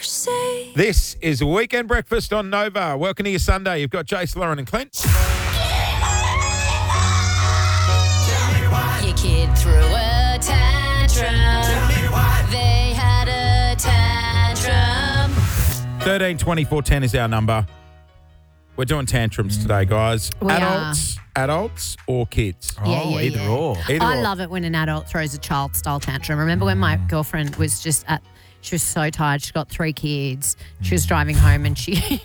say. This is Weekend Breakfast on Nova. Welcome to your Sunday. You've got Jace, Lauren and Clint. Your kid threw a tantrum. They had a tantrum. 13 24 10 is our number. We're doing tantrums today, guys. We Adults or kids? Yeah. Either or. Either I or. love it when an adult throws a child-style tantrum. Remember when my girlfriend was she was so tired. She's got 3 kids. She was driving home and she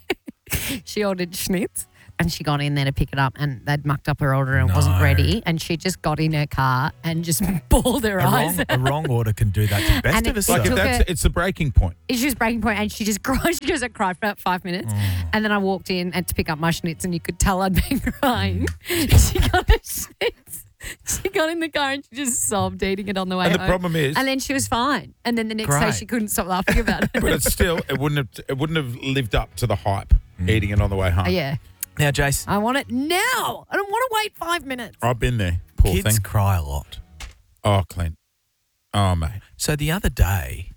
ordered schnitz and she got in there to pick it up and they'd mucked up her order and it wasn't ready. And she just got in her car and just bawled her eyes. A wrong order can do that to the best And of it us. took her- It's the breaking point. She was breaking point and she just cried. She goes, I cried for about 5 minutes. And then I walked in and to pick up my schnitz and you could tell I'd been crying. She got a schnitz. She got in the car and she just sobbed eating it on the way And the home. problem is- And then she was fine. And then the next day Great. she couldn't stop laughing about it. But it's still, it wouldn't have lived up to the hype eating it on the way home. Yeah. Now, Jace, I want it now. I don't want to wait 5 minutes. I've been there. Poor kids thing. cry a lot. Oh, Clint. Oh, mate. So the other day,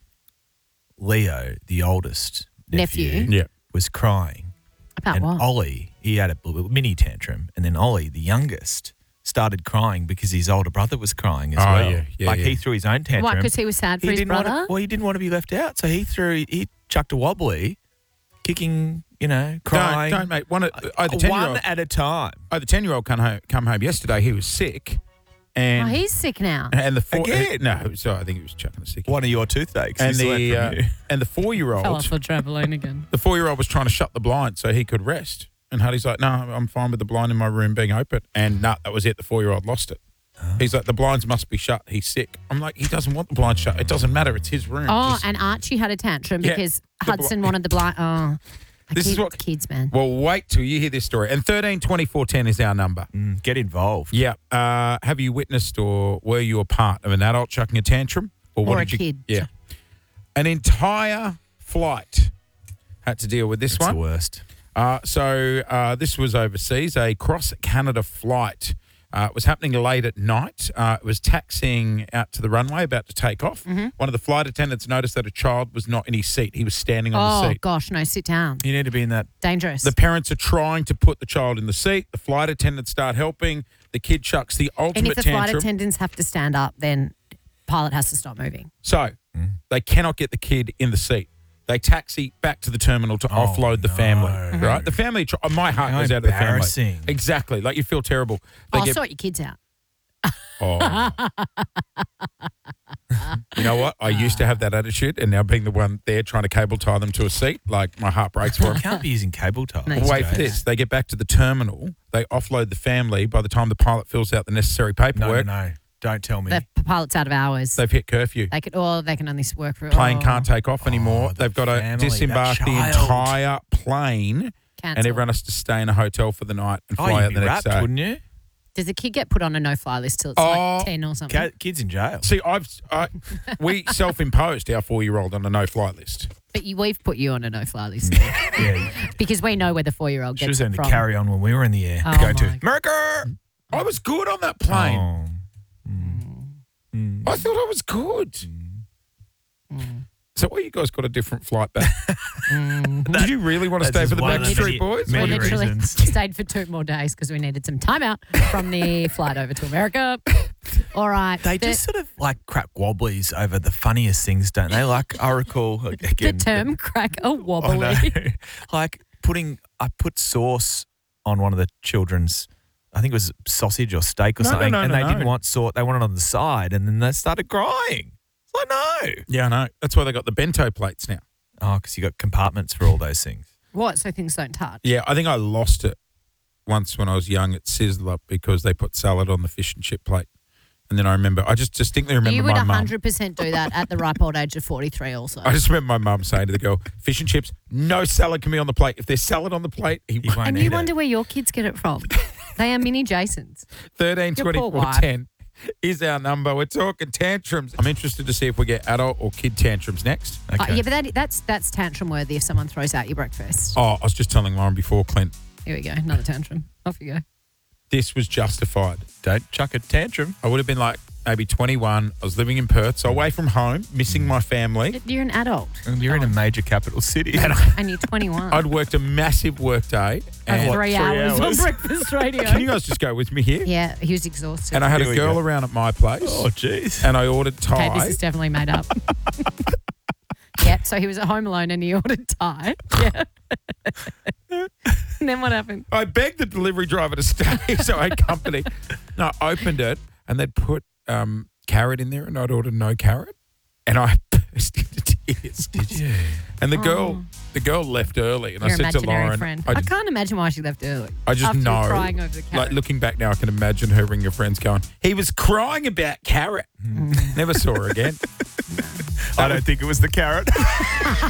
Leo, the oldest nephew, Yeah. was crying. About And what? Ollie, he had a mini tantrum. And then Ollie, the youngest, started crying because his older brother was crying as Oh, well. yeah, He threw his own tantrum. Why? Because he was sad for his brother? He didn't want to be left out. So he chucked a wobbly, kicking, crying. Don't, mate. One One at a time. the 10-year-old come home yesterday. He was sick. And Oh, he's sick now. and the Again? No, so I think he was chucking a sick. One of your toothaches. And He's learned from you. and the 4-year-old Fell off the trampoline again. the 4-year-old was trying to shut the blind so he could rest. And Huddy's like, no, I'm fine with the blind in my room being open. And that was it. The 4-year-old lost it. He's like, the blinds must be shut. He's sick. I'm like, he doesn't want the blinds shut. It doesn't matter. It's his room. Oh, Just- and Archie had a tantrum Yeah, because the Hudson wanted the blind. Oh, This is what- kids, man. well, wait till you hear this story. And 13 24 10 is our number. Get involved. Yeah. Have you witnessed or were you a part of an adult chucking a tantrum? Or Or a did you? kid. Yeah. An entire flight had to deal with this It's one. the worst. So this was overseas, a cross-Canada flight. It was happening late at night. It was taxiing out to the runway, about to take off. Mm-hmm. One of the flight attendants noticed that a child was not in his seat. He was standing on the Oh, seat. gosh, no, sit down. You need to be in that. Dangerous. The parents are trying to put the child in the seat. The flight attendants start helping. The kid chucks the and ultimate if the flight tantrum. attendants have to stand up, then pilot has to stop moving. So they cannot get the kid in the seat. They taxi back to the terminal to offload the family. no. Right? The family, my heart How goes out to the family. embarrassing. Exactly. Like you feel terrible. They Oh, get- sort your kids out. Oh. You know what? I used to have that attitude, and now being the one there trying to cable tie them to a seat, like my heart breaks for You them. can't be using cable ties. No. Wait for this. They get back to the terminal. They offload the family. By the time the pilot fills out the necessary paperwork, No. Don't tell me. The pilot's out of hours. they've hit curfew. They can only work for Plane can't take off anymore. the They've got to family, disembark that the child. entire plane, and cancel. everyone has to stay in a hotel for the night and Oh, fly you'd out be the next wrapped, day. wouldn't you? Does the kid get put on a no-fly list till it's Oh, like 10 or something? Kids in jail. See, we self-imposed our 4-year-old on a no-fly list. But we've put you on a no-fly list Yeah. because we know where the 4-year-old She gets was it only from. carry on when we were in the air. Oh, Go my to God. America. I was good on that plane. Oh. I thought I was good. So, what you guys got a different flight back? Did you really want to stay That's for the one of the Backstreet many- Boys? We many literally reasons. stayed for 2 more days because we needed some time out from the flight over to America. All right. They just sort of like crack wobblies over the funniest things, don't they? Like I recall the again term crack a I wobbly. know. Like I put sauce on one of the children's, I think it was sausage or steak or No, something, no, and no, they no. didn't want sauce. They wanted it on the side, and then they started crying. It's like, no. Yeah, I know. That's why they got the bento plates now. Oh, because you got compartments for all those things. What? So things don't touch? Yeah, I think I lost it once when I was young at Sizzler because they put salad on the fish and chip plate. And then I just distinctly remember You would my mum. 100% do that at the ripe old age of 43 also. I just remember my mum saying to the girl, fish and chips, no salad can be on the plate. If there's salad on the plate, he You won't and eat you it. wonder where your kids get it from. They are mini Jasons. 13 Your poor 24 wife. 10 is our number. We're talking tantrums. I'm interested to see if we get adult or kid tantrums next. Okay. Yeah, but that's tantrum worthy if someone throws out your breakfast. Oh, I was just telling Lauren before, Clint, Here we go. Another tantrum. Off you go. this was justified. Don't chuck a tantrum. I would have been like, maybe 21. I was living in Perth, so away from home, missing my family. You're an adult And you're in a major capital city. and you're 21. I'd worked a massive work day. And Of 3 hours on breakfast radio. Can you guys just go with me here? Yeah, he was exhausted. And I had Here a we girl go. around at my place. Oh, jeez. And I ordered Thai. Okay, this is definitely made up. Yeah, so he was at home alone and he ordered Thai. Yeah. And then what happened? I begged the delivery driver to stay, so I had company. No, I opened it and they'd put carrot in there, and I'd ordered no carrot, and I burst into tears. Did you? And the girl left early, and Your I said to imaginary Lauren, friend. I I can't imagine why she left early. I just After know, crying over the carrot. like looking back now, I can imagine her ringing her friends, going, "He was crying about carrot." Never saw her again. I don't think it was the carrot.